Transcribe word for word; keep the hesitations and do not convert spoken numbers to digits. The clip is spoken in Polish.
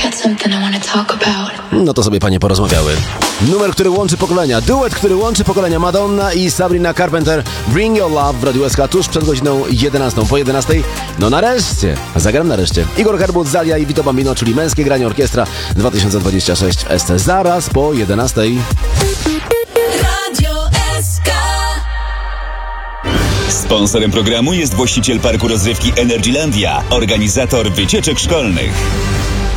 No to sobie panie porozmawiały. Numer, który łączy pokolenia. Duet, który łączy pokolenia. Madonna i Sabrina Carpenter. Bring Your Love w Radiu S K tuż przed godziną jedenastą. Po jedenastej, no nareszcie, zagram nareszcie. Igor Herbut, Zalia i Vito Bambino, czyli Męskie Granie Orkiestra dwa tysiące dwadzieścia sześć w S C. Zaraz po jedenastej. Radio S K. Sponsorem programu jest właściciel parku rozrywki Energylandia, organizator wycieczek szkolnych.